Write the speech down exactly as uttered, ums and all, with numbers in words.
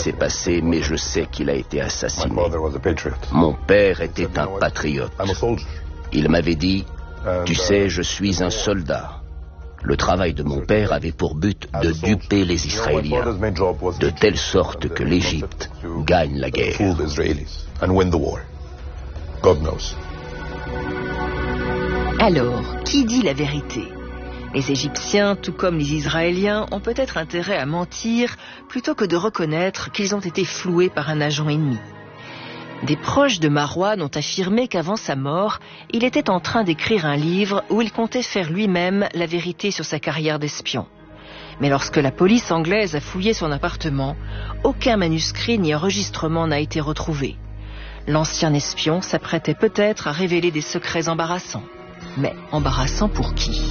s'est passé, mais je sais qu'il a été assassiné. Mon père était un patriote. Il m'avait dit, tu sais, je suis un soldat. Le travail de mon père avait pour but de duper les Israéliens, de telle sorte que l'Égypte gagne la guerre. Alors, qui dit la vérité ? Les Égyptiens, tout comme les Israéliens, ont peut-être intérêt à mentir plutôt que de reconnaître qu'ils ont été floués par un agent ennemi. Des proches de Marwan ont affirmé qu'avant sa mort, il était en train d'écrire un livre où il comptait faire lui-même la vérité sur sa carrière d'espion. Mais lorsque la police anglaise a fouillé son appartement, aucun manuscrit ni enregistrement n'a été retrouvé. L'ancien espion s'apprêtait peut-être à révéler des secrets embarrassants. Mais embarrassants pour qui ?